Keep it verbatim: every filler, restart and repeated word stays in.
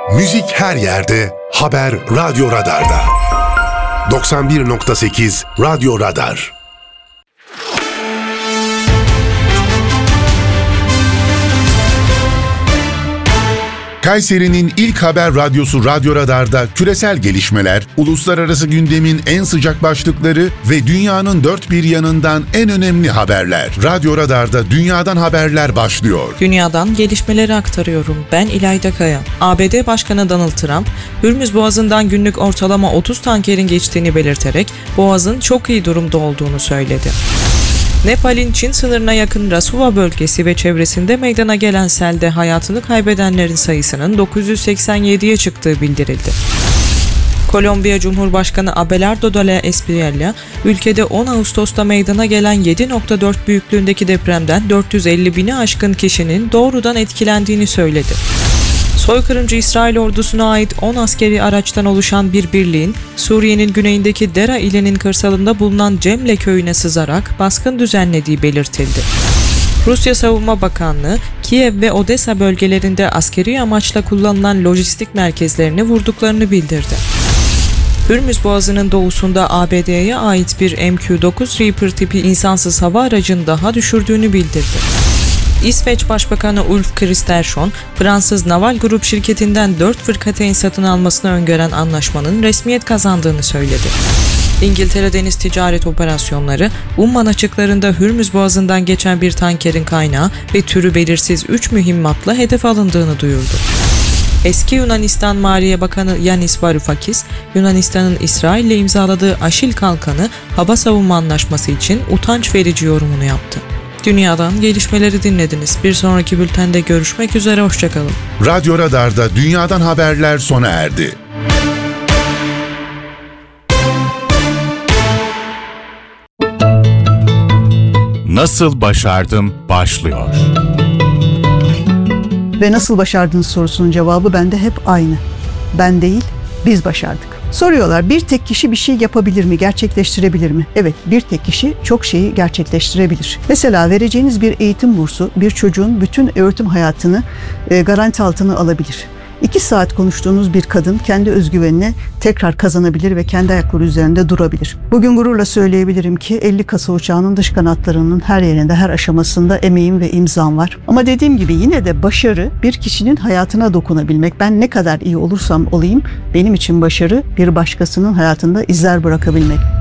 Müzik her yerde, haber Radyo Radar'da. doksan bir nokta sekiz Radyo Radar. Kayseri'nin ilk haber radyosu Radyo Radar'da küresel gelişmeler, uluslararası gündemin en sıcak başlıkları ve dünyanın dört bir yanından en önemli haberler. Radyo Radar'da dünyadan haberler başlıyor. Dünyadan gelişmeleri aktarıyorum. Ben İlayda Kaya. A B D Başkanı Donald Trump, Hürmüz Boğazı'ndan günlük ortalama otuz tankerin geçtiğini belirterek Boğaz'ın çok iyi durumda olduğunu söyledi. Nepal'in Çin sınırına yakın Rasuva bölgesi ve çevresinde meydana gelen selde hayatını kaybedenlerin sayısının dokuz yüz seksen yediye çıktığı bildirildi. Kolombiya Cumhurbaşkanı Abelardo de la Espriella, ülkede on Ağustos'ta meydana gelen yedi nokta dört büyüklüğündeki depremden dört yüz elli bini aşkın kişinin doğrudan etkilendiğini söyledi. Soykırımcı İsrail ordusuna ait on askeri araçtan oluşan bir birliğin Suriye'nin güneyindeki Dera ilinin kırsalında bulunan Cemle köyüne sızarak baskın düzenlediği belirtildi. Rusya Savunma Bakanlığı, Kiev ve Odessa bölgelerinde askeri amaçla kullanılan lojistik merkezlerini vurduklarını bildirdi. Hürmüz Boğazı'nın doğusunda A B D'ye ait bir M Q dokuz Reaper tipi insansız hava aracını daha düşürdüğünü bildirdi. İsveç Başbakanı Ulf Kristersson, Fransız Naval Group şirketinden dört fırkateyn satın almasını öngören anlaşmanın resmiyet kazandığını söyledi. İngiltere Deniz Ticaret Operasyonları, Umman açıklarında Hürmüz Boğazı'ndan geçen bir tankerin kaynağı ve türü belirsiz üç mühimmatla hedef alındığını duyurdu. Eski Yunanistan Maliye Bakanı Yanis Varoufakis, Yunanistan'ın İsrail'le imzaladığı Aşil Kalkanı hava savunma anlaşması için utanç verici yorumunu yaptı. Dünyadan gelişmeleri dinlediniz. Bir sonraki bültende görüşmek üzere, hoşçakalın. Radyo Radar'da dünyadan haberler sona erdi. Nasıl başardım başlıyor. Ve nasıl başardınız sorusunun cevabı bende hep aynı. Ben değil, biz başardık. Soruyorlar, bir tek kişi bir şey yapabilir mi, gerçekleştirebilir mi? Evet, bir tek kişi çok şeyi gerçekleştirebilir. Mesela vereceğiniz bir eğitim bursu bir çocuğun bütün öğretim hayatını e, garanti altına alabilir. İki saat konuştuğunuz bir kadın kendi özgüvenini tekrar kazanabilir ve kendi ayakları üzerinde durabilir. Bugün gururla söyleyebilirim ki elli kasa uçağının dış kanatlarının her yerinde, her aşamasında emeğim ve imzam var. Ama dediğim gibi yine de başarı bir kişinin hayatına dokunabilmek. Ben ne kadar iyi olursam olayım, benim için başarı bir başkasının hayatında izler bırakabilmek.